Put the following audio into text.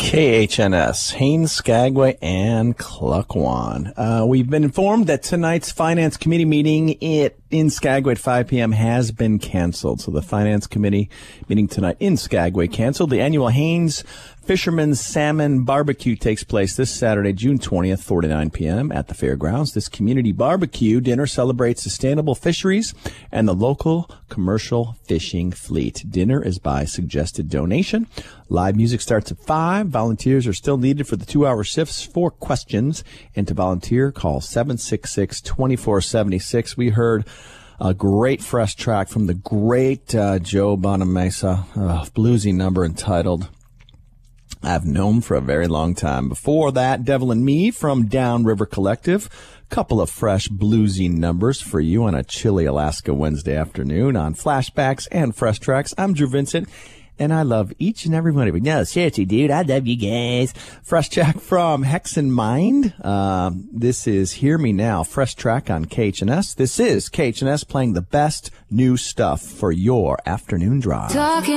KHNS, Haines, Skagway, and Cluckwan. We've been informed that tonight's Finance Committee meeting in Skagway at 5 p.m. has been canceled. So the Finance Committee meeting tonight in Skagway canceled. The annual Haines Fisherman's Salmon Barbecue takes place this Saturday, June 20th, 4 to 9 p.m. at the fairgrounds. This community barbecue dinner celebrates sustainable fisheries and the local commercial fishing fleet. Dinner is by suggested donation. Live music starts at 5. Volunteers are still needed for the 2-hour shifts. For questions and to volunteer, call 766-2476. We heard a great fresh track from the great Joe Bonamesa, bluesy number entitled I've Known for a Very Long Time. Before that, Devil and Me from Downriver Collective. Couple of fresh bluesy numbers for you on a chilly Alaska Wednesday afternoon on Flashbacks and Fresh Tracks. I'm Drew Vincent, and I love each and every one of you. No, seriously, dude, I love you guys. Fresh track from Hex and Mind. This is Hear Me Now, fresh track on KHNS. This is KHNS playing the best new stuff for your afternoon drive.